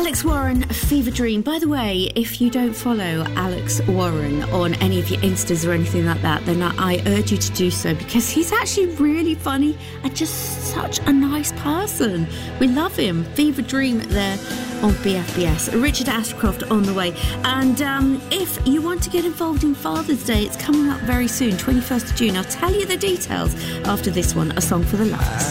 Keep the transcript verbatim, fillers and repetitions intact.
Alex Warren, Fever Dream. By the way, if you don't follow Alex Warren on any of your Instas or anything like that, then I urge you to do so, because he's actually really funny and just such a nice person. We love him. Fever Dream there on B F B S. Richard Ashcroft on the way. And um, if you want to get involved in Father's Day, it's coming up very soon, twenty-first of June. I'll tell you the details after this one, A Song for the Lovers.